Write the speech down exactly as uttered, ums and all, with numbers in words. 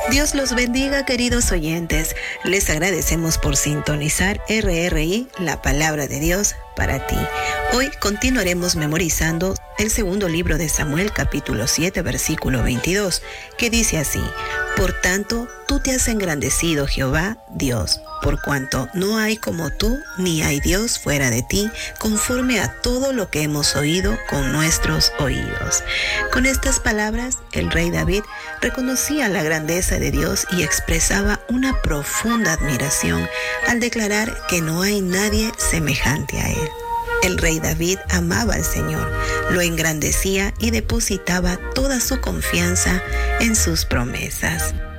Dios los bendiga, queridos oyentes. Les agradecemos por sintonizar R R I, la palabra de Dios para ti. Hoy continuaremos memorizando el segundo libro de Samuel, capítulo siete, versículo veintidós, que dice así: Por tanto, tú te has engrandecido, Jehová, Dios, por cuanto no hay como tú, ni hay Dios fuera de ti, conforme a todo lo que hemos oído con nuestros oídos. Con estas palabras, el rey David reconocía la grandeza de Dios y expresaba una profunda admiración al declarar que no hay nadie semejante a él. El rey David amaba al Señor, lo engrandecía y depositaba toda su confianza en sus promesas.